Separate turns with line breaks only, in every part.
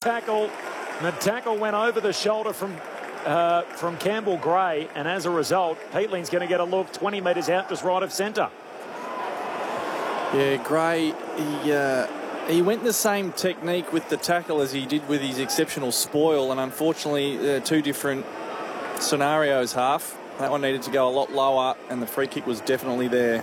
tackle. And the tackle went over the shoulder from Campbell Gray, and as a result, Peatling's going to get a look 20 metres out, just right of centre.
Yeah, Gray, he went the same technique with the tackle as he did with his exceptional spoil, and unfortunately, two different scenarios half. That one needed to go a lot lower, and the free kick was definitely there.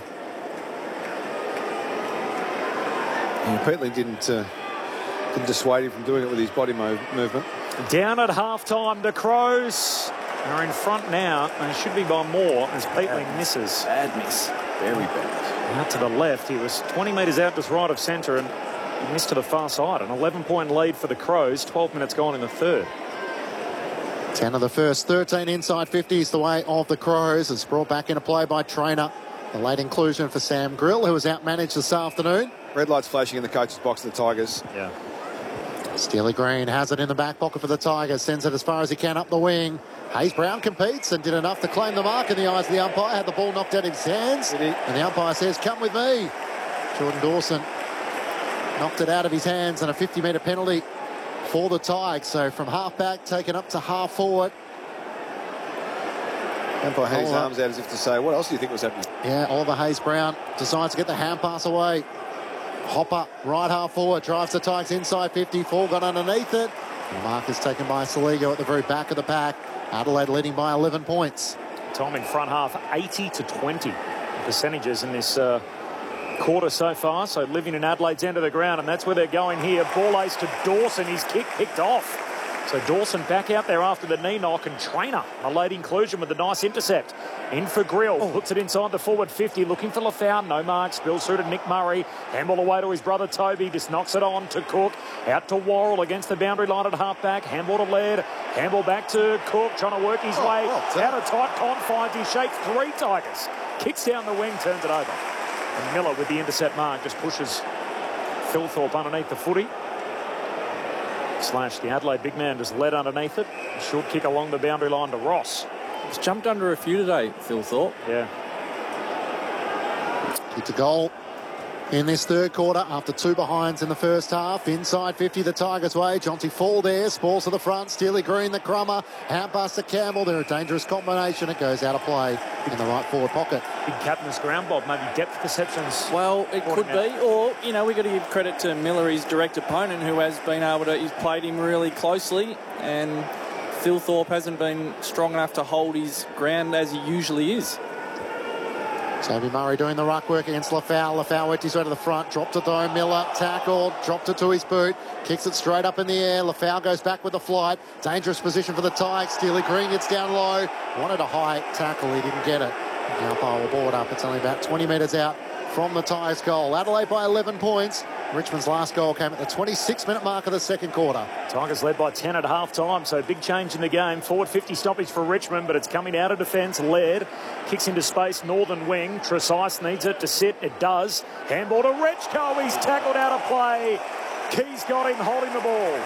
And Peatling didn't dissuade him from doing it with his body movement.
Down at half-time, the Crows are in front now, and should be by more as Peatling misses.
Bad miss. Very bad.
Out to the left, he was 20 metres out, just right of centre, and he missed to the far side. An 11-point lead for the Crows, 12 minutes gone in the third.
10 of the first 13 inside 50s the way of the Crows. It's brought back into play by Trainer. The late inclusion for Sam Grill, who was outmanaged this afternoon.
Red lights flashing in the coach's box of the Tigers.
Yeah.
Steely Green has it in the back pocket for the Tigers, sends it as far as he can up the wing. Hayes Brown competes and did enough to claim the mark in the eyes of the umpire. Had the ball knocked out of his hands, and the umpire says, "Come with me." Jordan Dawson knocked it out of his hands, and a 50-metre penalty for the Tigers. So from half back, taken up to half forward.
Umpire had his arms out as if to say, what else do you think was happening?
Yeah, Oliver Hayes Brown decides to get the hand pass away. Hopper, right half forward, drives the Tigers inside 50. Four got underneath it. The mark is taken by Saligo at the very back of the pack. Adelaide leading by 11 points.
Time in front half, 80-20 percentages in this quarter so far. So living in Adelaide's end of the ground, and that's where they're going here. Ball ace to Dawson. His kick picked off. So Dawson back out there after the knee knock, and Trainer, a late inclusion with a nice intercept. In for Grill, puts it inside the forward 50, looking for Lafau, no marks, Bill through to Nick Murray, handball away to his brother Toby, just knocks it on to Cook, out to Worrell against the boundary line at half-back, handball to Laird, handball back to Cook, trying to work his way out of tight confines. He shakes three Tigers, kicks down the wing, turns it over. And Miller with the intercept mark just pushes Thilthorpe underneath the footy. Slash, the Adelaide big man just led underneath it. A short kick along the boundary line to Ross.
He's jumped under a few today, Thilthorpe.
Yeah.
Kicked a goal in this third quarter after two behinds in the first half. Inside 50 the Tigers way. Jonty Fall there. Spalls to the front. Steely Green the crummer. Hand pass to Campbell. They're a dangerous combination. It goes out of play in the right forward pocket.
Big captain's ground, Bob. Maybe depth perceptions.
Well, it could be. Or, you know, we've got to give credit to Miller, his direct opponent, who has been able to... He's played him really closely, and Thilthorpe hasn't been strong enough to hold his ground as he usually is.
Toby Murray doing the ruck work against Lafau. Lafau worked his way to the front, dropped it though. Miller tackled, dropped it to his boot, kicks it straight up in the air. Lafau goes back with the flight. Dangerous position for the Tigers. Steely Green gets down low. Wanted a high tackle, he didn't get it. The umpire will board up. It's only about 20 metres out from the Tigers' goal. Adelaide by 11 points. Richmond's last goal came at the 26-minute mark of the second quarter.
Tigers led by 10 at half-time, so big change in the game. Forward 50 stoppage for Richmond, but it's coming out of defence. Laird kicks into space, northern wing. Tresice needs it to sit. It does. Handball to Rechko. He's tackled out of play. Keys got him holding the ball.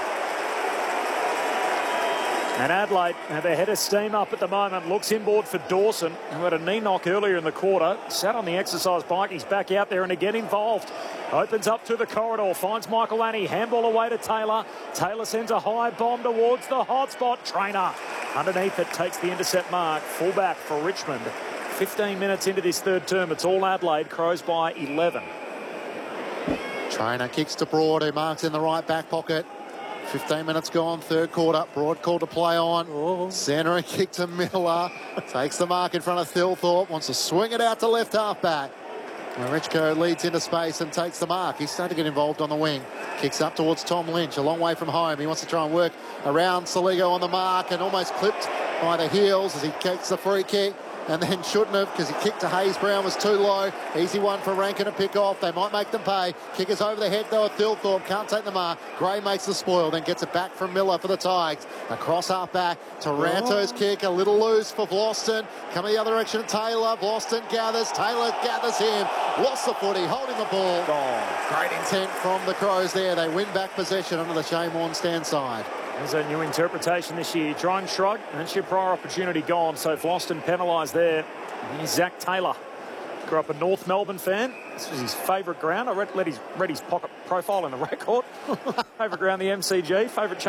And Adelaide have their head of steam up at the moment. Looks inboard for Dawson, who had a knee knock earlier in the quarter. Sat on the exercise bike. He's back out there and again involved. Opens up to the corridor. Finds Michael Annie. Handball away to Taylor. Taylor sends a high bomb towards the hot spot. Trainer underneath it takes the intercept mark. Fullback for Richmond. 15 minutes into this third term. It's all Adelaide. Crows by 11.
Trainer kicks to Broad, who marks in the right back pocket. 15 minutes gone, third quarter. Broad call to play on. Centering kick to Miller. Takes the mark in front of Thilthorpe. Wants to swing it out to left half back. And Richko leads into space and takes the mark. He's starting to get involved on the wing. Kicks up towards Tom Lynch, a long way from home. He wants to try and work around Saligo on the mark, and almost clipped by the heels as he kicks the free kick. And then shouldn't have, because he kicked to Hayes Brown, was too low. Easy one for Rankin to pick off. They might make them pay. Kick is over the head though at Thilthorpe. Can't take the mark. Gray makes the spoil, then gets it back from Miller for the Tigers. Across half back. Taranto's kick, a little loose for Vlauston. Coming the other direction, Taylor. Vlauston gathers. Taylor gathers him. Lost the footy, holding the ball. Great intent from the Crows there. They win back possession under the Shane Warne stand side.
There's a new interpretation this year. Try and shrug, and that's your prior opportunity gone. So Vlauston penalised there. And here's Zach Taylor. Grew up a North Melbourne fan. This was his favourite ground. I read his pocket profile in the record. Favourite ground, the MCG. Favourite